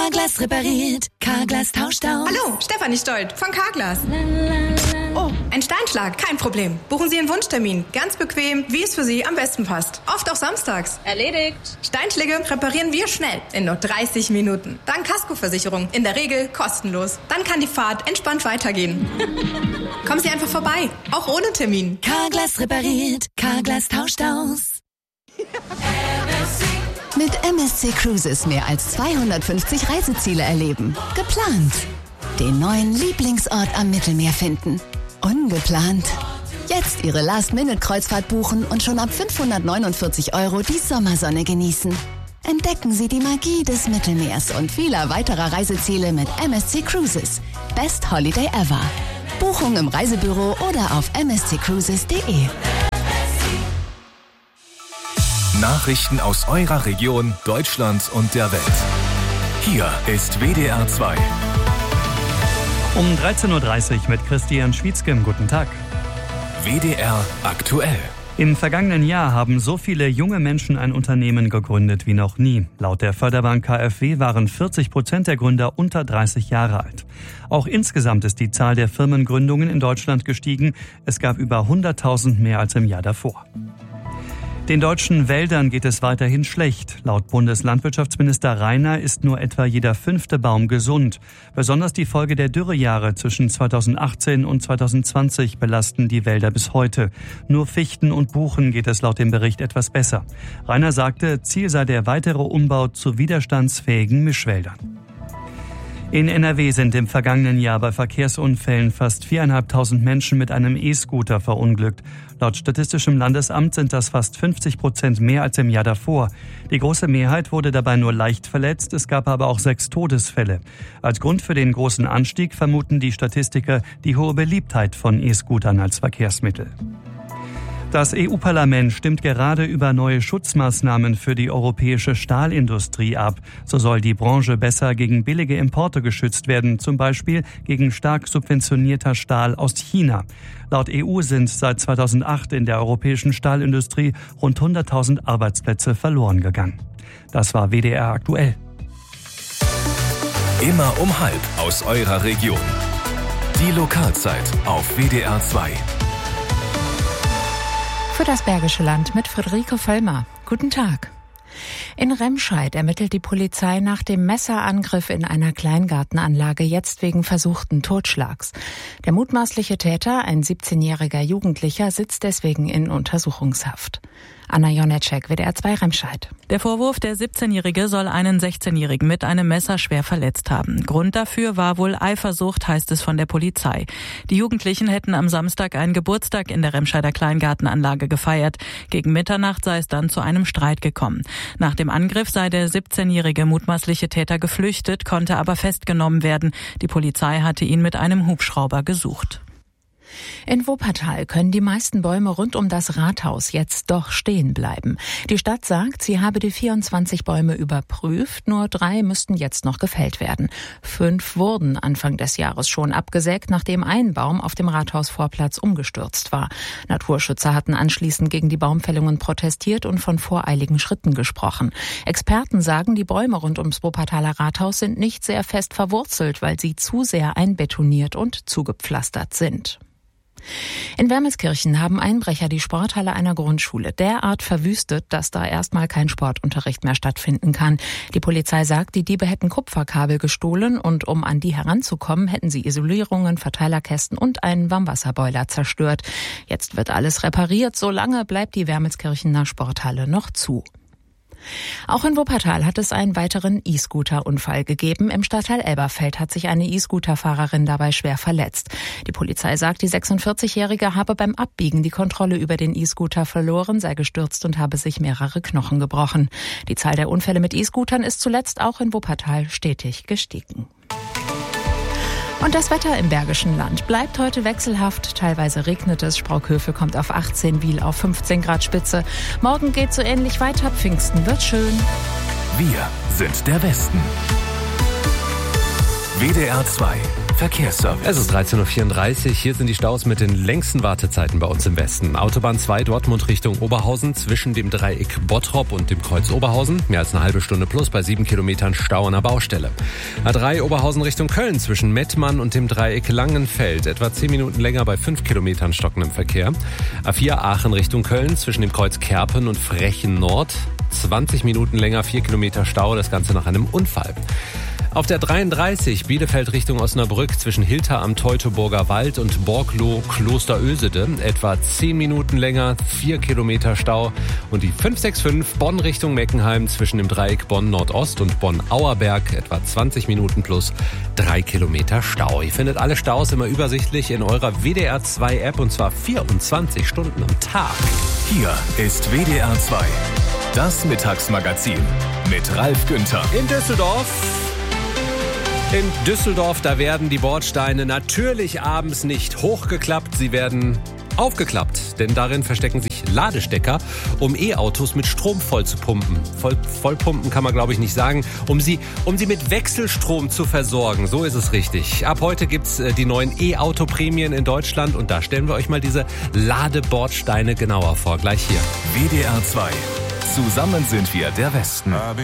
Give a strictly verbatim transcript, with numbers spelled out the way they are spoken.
Carglass repariert, Carglass tauscht aus. Hallo, Stefanie Stolt von Carglass. Oh, ein Steinschlag, kein Problem. Buchen Sie einen Wunschtermin. Ganz bequem, wie es für Sie am besten passt. Oft auch samstags. Erledigt. Steinschläge reparieren wir schnell, in nur dreißig Minuten. Dank Kaskoversicherung, in der Regel kostenlos. Dann kann die Fahrt entspannt weitergehen. Kommen Sie einfach vorbei, auch ohne Termin. Carglass repariert, Carglass tauscht aus. Mit M S C Cruises mehr als zweihundertfünfzig Reiseziele erleben. Geplant. Den neuen Lieblingsort am Mittelmeer finden. Ungeplant. Jetzt Ihre Last-Minute-Kreuzfahrt buchen und schon ab fünfhundertneunundvierzig Euro die Sommersonne genießen. Entdecken Sie die Magie des Mittelmeers und vieler weiterer Reiseziele mit M S C Cruises. Best Holiday ever. Buchung im Reisebüro oder auf m s c cruises punkt d e. Nachrichten aus eurer Region, Deutschland und der Welt. Hier ist W D R zwei. Um dreizehn Uhr dreißig mit Christian Schwietzkem. Guten Tag. W D R aktuell. Im vergangenen Jahr haben so viele junge Menschen ein Unternehmen gegründet wie noch nie. Laut der Förderbank K f W waren vierzig Prozent der Gründer unter dreißig Jahre alt. Auch insgesamt ist die Zahl der Firmengründungen in Deutschland gestiegen. Es gab über hunderttausend mehr als im Jahr davor. Den deutschen Wäldern geht es weiterhin schlecht. Laut Bundeslandwirtschaftsminister Reiner ist nur etwa jeder fünfte Baum gesund. Besonders die Folge der Dürrejahre zwischen zweitausendachtzehn und zweitausendzwanzig belasten die Wälder bis heute. Nur Fichten und Buchen geht es laut dem Bericht etwas besser. Reiner sagte, Ziel sei der weitere Umbau zu widerstandsfähigen Mischwäldern. In N R W sind im vergangenen Jahr bei Verkehrsunfällen fast viertausendfünfhundert Menschen mit einem E-Scooter verunglückt. Laut Statistischem Landesamt sind das fast fünfzig Prozent mehr als im Jahr davor. Die große Mehrheit wurde dabei nur leicht verletzt, es gab aber auch sechs Todesfälle. Als Grund für den großen Anstieg vermuten die Statistiker die hohe Beliebtheit von E-Scootern als Verkehrsmittel. Das E U-Parlament stimmt gerade über neue Schutzmaßnahmen für die europäische Stahlindustrie ab. So soll die Branche besser gegen billige Importe geschützt werden, zum Beispiel gegen stark subventionierter Stahl aus China. Laut E U sind seit zweitausendacht in der europäischen Stahlindustrie rund hunderttausend Arbeitsplätze verloren gegangen. Das war W D R aktuell. Immer um halb aus eurer Region. Die Lokalzeit auf W D R zwei. Für das Bergische Land mit Friederike Völlmer. Guten Tag. In Remscheid ermittelt die Polizei nach dem Messerangriff in einer Kleingartenanlage jetzt wegen versuchten Totschlags. Der mutmaßliche Täter, ein siebzehnjähriger Jugendlicher, sitzt deswegen in Untersuchungshaft. Anna Jonetschek, W D R zwei Remscheid. Der Vorwurf, der siebzehnjährige soll einen sechzehnjährigen mit einem Messer schwer verletzt haben. Grund dafür war wohl Eifersucht, heißt es von der Polizei. Die Jugendlichen hätten am Samstag einen Geburtstag in der Remscheider Kleingartenanlage gefeiert. Gegen Mitternacht sei es dann zu einem Streit gekommen. Nach dem Angriff sei der siebzehnjährige mutmaßliche Täter geflüchtet, konnte aber festgenommen werden. Die Polizei hatte ihn mit einem Hubschrauber gesucht. In Wuppertal können die meisten Bäume rund um das Rathaus jetzt doch stehen bleiben. Die Stadt sagt, sie habe die vierundzwanzig Bäume überprüft, nur drei müssten jetzt noch gefällt werden. Fünf wurden Anfang des Jahres schon abgesägt, nachdem ein Baum auf dem Rathausvorplatz umgestürzt war. Naturschützer hatten anschließend gegen die Baumfällungen protestiert und von voreiligen Schritten gesprochen. Experten sagen, die Bäume rund ums Wuppertaler Rathaus sind nicht sehr fest verwurzelt, weil sie zu sehr einbetoniert und zugepflastert sind. In Wermelskirchen haben Einbrecher die Sporthalle einer Grundschule derart verwüstet, dass da erstmal kein Sportunterricht mehr stattfinden kann. Die Polizei sagt, die Diebe hätten Kupferkabel gestohlen und um an die heranzukommen, hätten sie Isolierungen, Verteilerkästen und einen Warmwasserboiler zerstört. Jetzt wird alles repariert, solange bleibt die Wermelskirchener Sporthalle noch zu. Auch in Wuppertal hat es einen weiteren E-Scooter-Unfall gegeben. Im Stadtteil Elberfeld hat sich eine E-Scooter-Fahrerin dabei schwer verletzt. Die Polizei sagt, die sechsundvierzigjährige habe beim Abbiegen die Kontrolle über den E-Scooter verloren, sei gestürzt und habe sich mehrere Knochen gebrochen. Die Zahl der Unfälle mit E-Scootern ist zuletzt auch in Wuppertal stetig gestiegen. Und das Wetter im Bergischen Land bleibt heute wechselhaft. Teilweise regnet es. Spraukövel kommt auf achtzehn, Wiel auf fünfzehn Grad Spitze. Morgen geht so ähnlich weiter. Pfingsten wird schön. Wir sind der Westen. W D R zwei Verkehrsservice. Es ist dreizehn Uhr vierunddreißig. Hier sind die Staus mit den längsten Wartezeiten bei uns im Westen. Autobahn zwei Dortmund Richtung Oberhausen zwischen dem Dreieck Bottrop und dem Kreuz Oberhausen. Mehr als eine halbe Stunde plus bei sieben Kilometern Stau an der Baustelle. A drei Oberhausen Richtung Köln zwischen Mettmann und dem Dreieck Langenfeld. Etwa zehn Minuten länger bei fünf Kilometern stockendem Verkehr. A vier Aachen Richtung Köln zwischen dem Kreuz Kerpen und Frechen Nord. zwanzig Minuten länger, vier Kilometer Stau. Das Ganze nach einem Unfall. Auf der dreiunddreißig Bielefeld Richtung Osnabrück zwischen Hilter am Teutoburger Wald und Borgloh Klosterösede. Etwa zehn Minuten länger, vier Kilometer Stau. Und die fünf sechs fünf Bonn Richtung Meckenheim zwischen dem Dreieck Bonn Nordost und Bonn Auerberg. Etwa zwanzig Minuten plus drei Kilometer Stau. Ihr findet alle Staus immer übersichtlich in eurer W D R zwei App und zwar vierundzwanzig Stunden am Tag. Hier ist W D R zwei. Das Mittagsmagazin mit Ralf Günther. In Düsseldorf. In Düsseldorf, da werden die Bordsteine natürlich abends nicht hochgeklappt, sie werden aufgeklappt. Denn darin verstecken sich Ladestecker, um E-Autos mit Strom voll zu pumpen. Voll, vollpumpen kann man, glaube ich, nicht sagen. Um sie, um sie mit Wechselstrom zu versorgen, so ist es richtig. Ab heute gibt's die neuen E-Auto-Prämien in Deutschland und da stellen wir euch mal diese Ladebordsteine genauer vor. Gleich hier. W D R zwei. Zusammen sind wir der Westen.